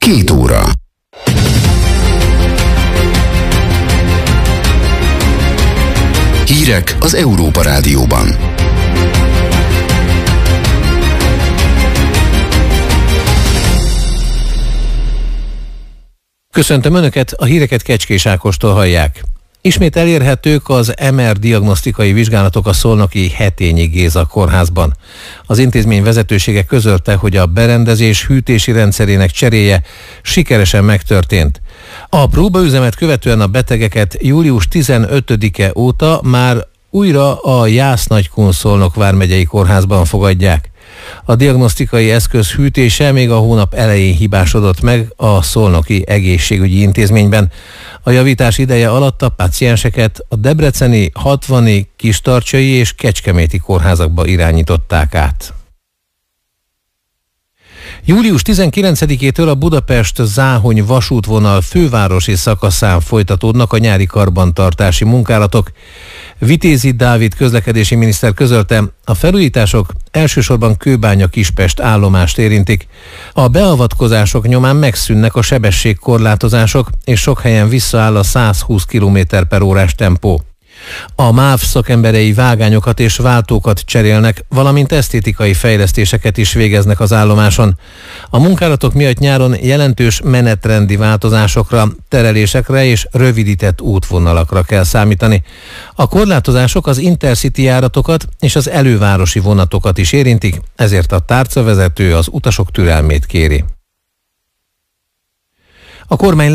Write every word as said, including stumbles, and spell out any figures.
Két óra. Hírek az Európa Rádióban. Köszöntöm Önöket, a híreket Kecskés Ákostól hallják. Ismét elérhetők az em er diagnosztikai vizsgálatok a szolnoki Hetényi Géza kórházban. Az intézmény vezetősége közölte, hogy a berendezés hűtési rendszerének cseréje sikeresen megtörtént. A próbaüzemet követően a betegeket július tizenötödike óta már újra a Jász-Nagykun Szolnok vármegyei kórházban fogadják. A diagnosztikai eszköz hűtése még a hónap elején hibásodott meg a szolnoki egészségügyi intézményben. A javítás ideje alatt a pácienseket a debreceni, hatvani, kistarcsai és kecskeméti kórházakba irányították át. július tizenkilencedikétől a Budapest-Záhony vasútvonal fővárosi szakaszán folytatódnak a nyári karbantartási munkálatok. Vitézi Dávid közlekedési miniszter közölte, a felújítások elsősorban Kőbánya-Kispest állomást érintik. A beavatkozások nyomán megszűnnek a sebességkorlátozások, és sok helyen visszaáll a száz húsz kilométer per órás tempó. A MÁV szakemberei vágányokat és váltókat cserélnek, valamint esztétikai fejlesztéseket is végeznek az állomáson. A munkálatok miatt nyáron jelentős menetrendi változásokra, terelésekre és rövidített útvonalakra kell számítani. A korlátozások az Intercity járatokat és az elővárosi vonatokat is érintik, ezért a tárcavezető az utasok türelmét kéri. A kormány